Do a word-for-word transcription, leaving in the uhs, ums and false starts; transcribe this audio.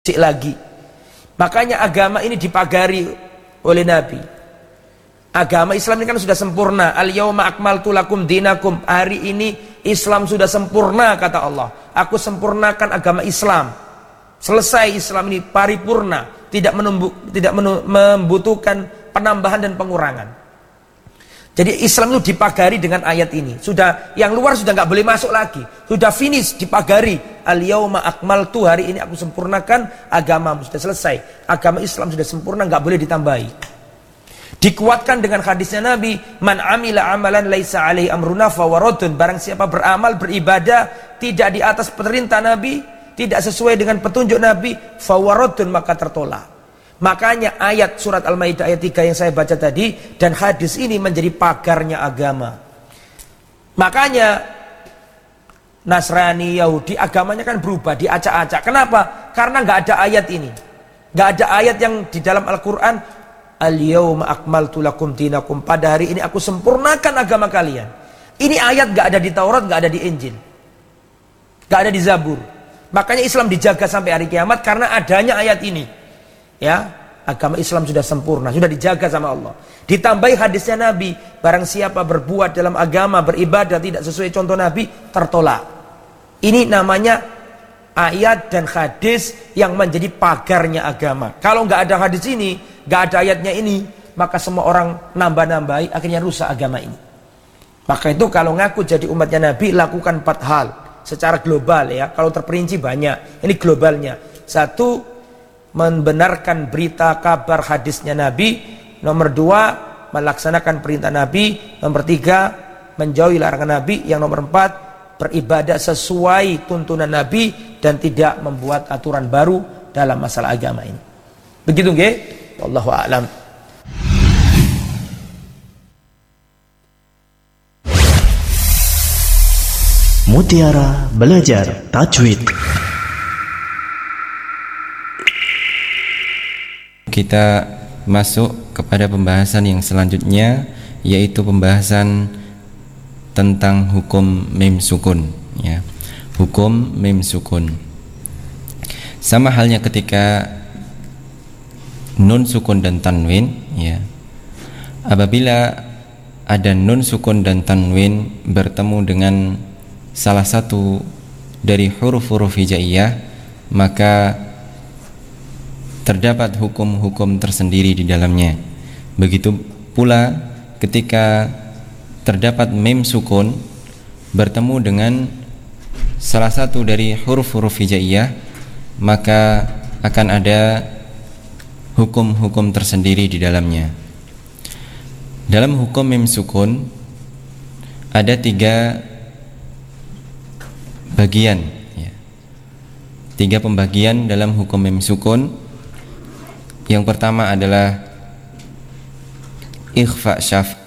lagi. Makanya agama ini dipagari oleh Nabi. Agama Islam ini kan sudah sempurna. Al-yauma akmaltu lakum dinakum. Hari ini Islam sudah sempurna, kata Allah. Aku sempurnakan agama Islam. Selesai Islam ini paripurna, tidak menumbu, tidak membutuhkan penambahan dan pengurangan. Jadi Islam itu dipagari dengan ayat ini. Sudah yang luar sudah nggak boleh masuk lagi. Sudah finish, dipagari. Al-yauma akmaltu, hari ini aku sempurnakan agamamu, sudah selesai. Agama Islam sudah sempurna, nggak boleh ditambahi. Dikuatkan dengan hadisnya Nabi, man amila amalan laisa alaihi amruna fawaradun. Barang siapa beramal, beribadah tidak di atas perintah Nabi, tidak sesuai dengan petunjuk Nabi, fawaradun, maka tertolak. Makanya ayat surat Al-Maidah ayat tiga yang saya baca tadi dan hadis ini menjadi pagarnya agama. Makanya Nasrani, Yahudi, agamanya kan berubah, diacak-acak. Kenapa? Karena nggak ada ayat ini. Nggak ada ayat yang di dalam Al-Quran, al-yauma akmaltu lakum dinakum, pada hari ini aku sempurnakan agama kalian. Ini ayat nggak ada di Taurat, nggak ada di Injil, nggak ada di Zabur. Makanya Islam dijaga sampai hari kiamat karena adanya ayat ini. Ya, agama Islam sudah sempurna, sudah dijaga sama Allah. Ditambahi hadisnya Nabi, barang siapa berbuat dalam agama, beribadah tidak sesuai contoh Nabi, tertolak. Ini namanya ayat dan hadis yang menjadi pagarnya agama. Kalau nggak ada hadis ini, nggak ada ayatnya ini, maka semua orang nambah-nambahi, akhirnya rusak agama ini. Maka itu kalau ngaku jadi umatnya Nabi, lakukan empat hal secara global ya. Kalau terperinci banyak, ini globalnya. Satu, membenarkan berita kabar hadisnya Nabi. Nomor dua, melaksanakan perintah Nabi. Nomor tiga, menjauhi larangan Nabi. Yang nomor empat, beribadah sesuai tuntunan Nabi dan tidak membuat aturan baru dalam masalah agama ini. Begitu nggih? Wallahu a'lam. Mutiara Belajar Tajwid. Kita masuk kepada pembahasan yang selanjutnya, yaitu pembahasan tentang hukum mim sukun ya. Hukum mim sukun. Sama halnya ketika nun sukun dan tanwin ya. Apabila ada nun sukun dan tanwin bertemu dengan salah satu dari huruf-huruf hijaiyah, maka terdapat hukum-hukum tersendiri di dalamnya. Begitu pula ketika terdapat mim sukun bertemu dengan salah satu dari huruf-huruf hijaiyah, maka akan ada hukum-hukum tersendiri di dalamnya. Dalam hukum mim sukun ada tiga bagian ya. Tiga pembagian dalam hukum mim sukun. Yang pertama adalah ikhfa syaf